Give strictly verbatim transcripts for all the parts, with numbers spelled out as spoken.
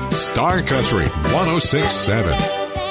Star Country one oh six point seven.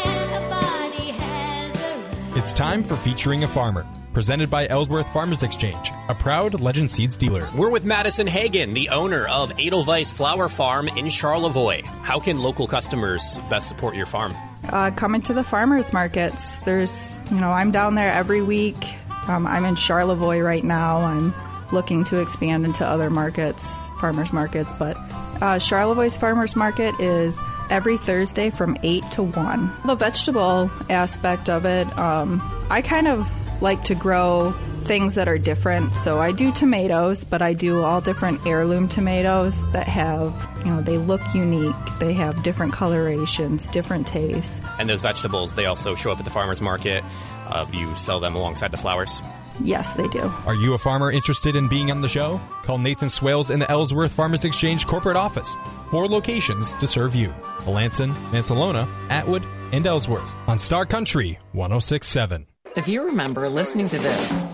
It's time for Featuring a Farmer, presented by Ellsworth Farmers Exchange, a proud Legend Seeds dealer. We're with Madison Hagen, the owner of Edelweiss Flower Farm in Charlevoix. How can local customers best support your farm? Uh, coming to the farmers markets. There's, you know, I'm down there every week. Um, I'm in Charlevoix right now. I'm looking to expand into other markets, farmers markets, but uh, Charlevoix's farmers market is every Thursday from eight to one. The vegetable aspect of it, um, I kind of like to grow things that are different. So I do tomatoes, but I do all different heirloom tomatoes that have, you know, they look unique. They have different colorations, different tastes. And those vegetables, they also show up at the farmer's market. Uh, you sell them alongside the flowers? Yes, they do. Are you a farmer interested in being on the show? Call Nathan Swales in the Ellsworth Farmers Exchange corporate office. Four locations to serve you: Melanson, Mansalona, Atwood, and Ellsworth on Star Country one oh six point seven. If you remember listening to this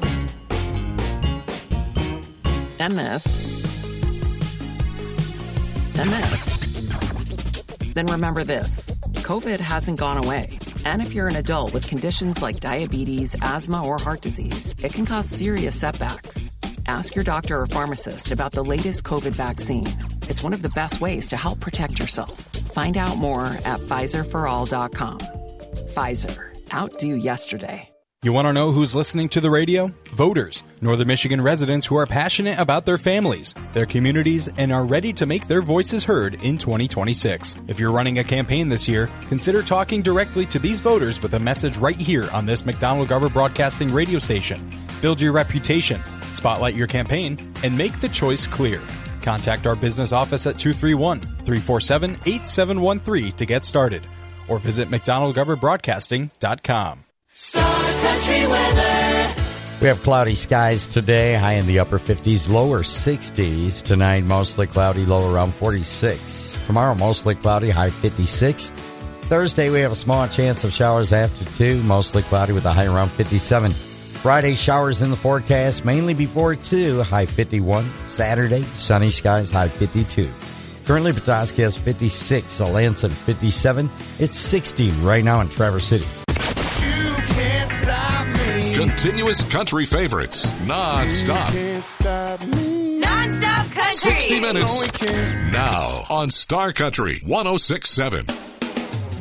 and this and this, then remember this. COVID hasn't gone away. And if you're an adult with conditions like diabetes, asthma, or heart disease, it can cause serious setbacks. Ask your doctor or pharmacist about the latest COVID vaccine. It's one of the best ways to help protect yourself. Find out more at Pfizer for all dot com. Pfizer. Outdo yesterday. You want to know who's listening to the radio? Voters, Northern Michigan residents who are passionate about their families, their communities, and are ready to make their voices heard in twenty twenty-six. If you're running a campaign this year, consider talking directly to these voters with a message right here on this McDonald-Garber Broadcasting radio station. Build your reputation, spotlight your campaign, and make the choice clear. Contact our business office at two three one, three four seven, eight seven one three to get started, or visit mcdonald garber broadcasting dot com. Star Country weather. We have cloudy skies today, high in the upper fifties, lower sixties. Tonight, mostly cloudy, low around forty-six. Tomorrow, mostly cloudy, high fifty-six. Thursday, we have a small chance of showers after two, mostly cloudy with a high around fifty-seven. Friday, showers in the forecast, mainly before two, high fifty-one. Saturday, sunny skies, high fifty-two. Currently, Petoskey has fifty-six, Alanson fifty-seven. It's sixty right now in Traverse City. Continuous country favorites, non-stop. Non-stop country. sixty minutes. Now on Star Country one oh six point seven.